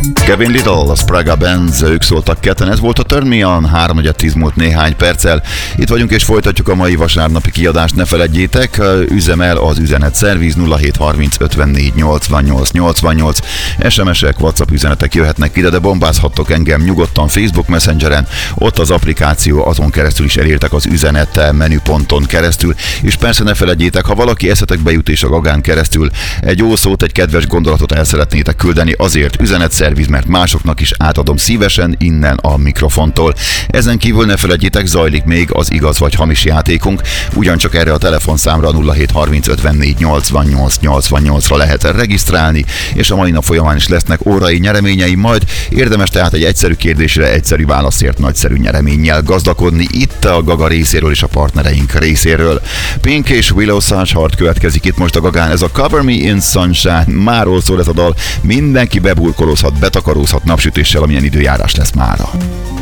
Kevin Little, a Sprague Benz, ők szóltak ketten, ez volt a Turn Me On, 3:10 múlt néhány perccel. Itt vagyunk és folytatjuk a mai vasárnapi kiadást, ne feledjétek, üzemel az üzenetszerviz 0730 54 88 88, SMS-ek, WhatsApp üzenetek jöhetnek ide, de bombázhattok engem nyugodtan Facebook Messengeren, ott az applikáció, azon keresztül is elértek az üzenet menüponton keresztül, és persze ne feledjétek, ha valaki eszetekbe jut és a Gagán keresztül egy jó szót, egy kedves gondolatot el szeretnétek küldeni, azért üzenetszerviz, mert másoknak is átadom szívesen innen a mikrofontól. Ezen kívül ne feledjétek, zajlik még az igaz vagy hamis játékunk, ugyancsak erre a telefonszámra 0730 54 88 88-ra lehet regisztrálni, és a mai nap folyamán is lesznek órai nyereményei, majd érdemes tehát egy egyszerű kérdésre egyszerű válaszért nagyszerű nyereménnyel gazdagodni itt a Gaga részéről és a partnereink részéről. Pink és Willow Sarsgaard következik itt most a Gagán, ez a Cover Me in Sunshine, máról szól ez a dal, mindenki beburkolózhat, betakarózhat napsütéssel, amilyen időjárás lesz mára.